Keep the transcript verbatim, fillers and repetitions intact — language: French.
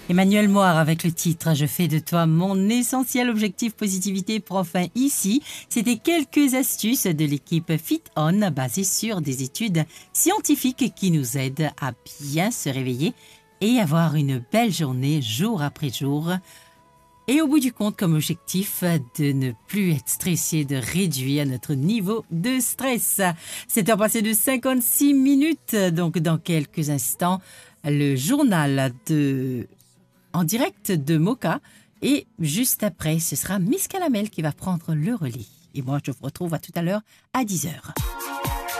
Emmanuel Moire avec le titre « Je fais de toi mon essentiel objectif positivité » prend fin ici. C'était quelques astuces de l'équipe Fit On basées sur des études scientifiques qui nous aident à bien se réveiller et avoir une belle journée jour après jour. Et au bout du compte, comme objectif, de ne plus être stressé, de réduire notre niveau de stress. C'est heure passée de cinquante-six minutes, donc dans quelques instants, le journal de... en direct de Moka. Et juste après, ce sera Miss Calamel qui va prendre le relais. Et moi, je vous retrouve à tout à l'heure à dix heures.